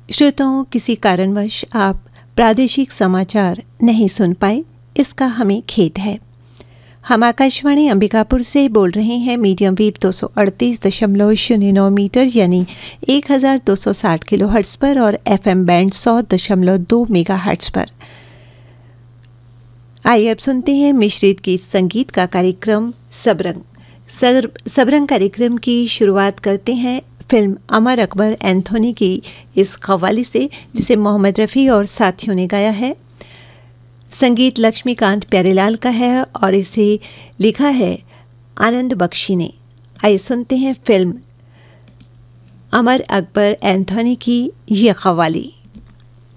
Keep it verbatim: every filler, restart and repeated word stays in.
श्रोताओं, किसी कारणवश आप प्रादेशिक समाचार नहीं सुन पाए, इसका हमें खेद है। हम आकाशवाणी अंबिकापुर से बोल रहे हैं मीडियम वेव दो सौ अड़तीस दशमलव शून्य नौ मीटर यानी एक हज़ार दो सौ साठ किलो हर्ट्ज़ पर और एफएम बैंड सौ दशमलव दो मेगा हर्ट्ज़ पर। आइए अब सुनते हैं मिश्रित गीत संगीत का कार्यक्रम सबरंग। सर, सबरंग कार्यक्रम की शुरुआत करते हैं फिल्म अमर अकबर एंथोनी की इस कव्वाली से, जिसे मोहम्मद रफ़ी और साथियों ने गाया है। संगीत लक्ष्मीकांत प्यारेलाल का है और इसे लिखा है आनंद बख्शी ने। आइए सुनते हैं फिल्म अमर अकबर एंथोनी की ये कव्वाली।